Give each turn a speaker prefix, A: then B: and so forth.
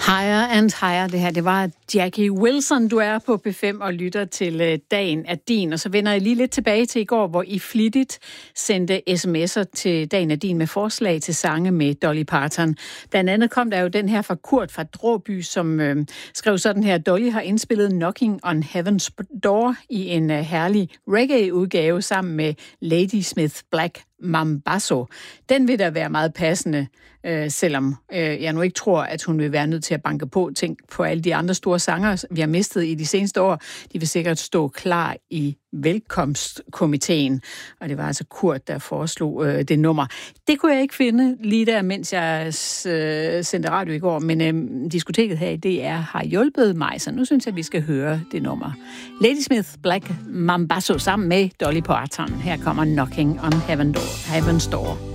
A: Higher and Higher, det her, det var Jackie Wilson. Du er på P5 og lytter til Dagen er din. Og så vender jeg lige lidt tilbage til i går, hvor I flittigt sendte sms'er til Dagen er din med forslag til sange med Dolly Parton. Blandt andet kom der jo den her fra Kurt fra Dråby, som skrev sådan her: Dolly har indspillet Knocking on Heaven's Door i en herlig reggae-udgave sammen med Ladysmith Black Mambazo. Den vil da være meget passende, selvom jeg nu ikke tror, at hun vil være nødt til at banke på. Tænk på alle de andre store sanger, vi har mistet i de seneste år. De vil sikkert stå klar i velkomstkomiteen. Og det var altså Kurt, der foreslog det nummer. Det kunne jeg ikke finde lige der, mens jeg sendte radio i går, men diskoteket her i DR har hjulpet mig, så nu synes jeg, at vi skal høre det nummer. Ladysmith Black Mambazo sammen med Dolly Parton. Her kommer Knocking on Heaven's Door.